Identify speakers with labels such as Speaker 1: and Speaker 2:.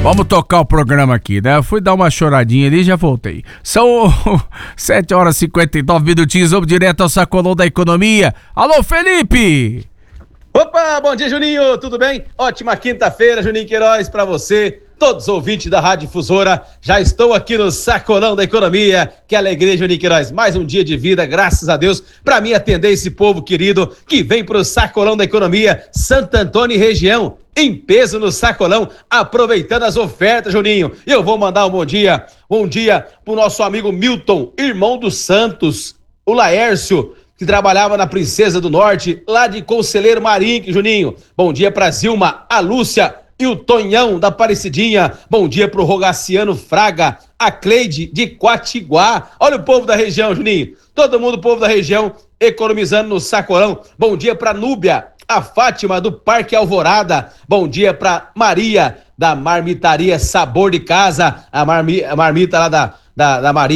Speaker 1: Vamos tocar o programa aqui, né? Eu fui dar uma choradinha ali e já voltei. São 7h59, vamos direto ao sacolão da economia. Alô, Felipe!
Speaker 2: Opa, bom dia, Juninho, tudo bem? Ótima quinta-feira, Juninho Queiroz, pra você, todos os ouvintes da Rádio Difusora. Já estou aqui no sacolão da economia. Que alegria, Juninho Queiroz, mais um dia de vida, graças a Deus, pra mim atender esse povo querido que vem pro sacolão da economia, Santo Antônio e região, em peso no sacolão, aproveitando as ofertas, Juninho. Eu vou mandar um bom dia pro nosso amigo Milton, irmão do Santos, o Laércio, que trabalhava na Princesa do Norte, lá de Conselheiro Marinho, Juninho. Bom dia pra Zilma, a Lúcia e o Tonhão da Aparecidinha. Bom dia pro Rogaciano Fraga, a Cleide de Quatiguá. Olha o povo da região, Juninho. Todo mundo, povo da região, economizando no sacolão. Bom dia pra Núbia, a Fátima do Parque Alvorada. Bom dia pra Maria da Marmitaria Sabor de Casa, a marmita lá da Maria.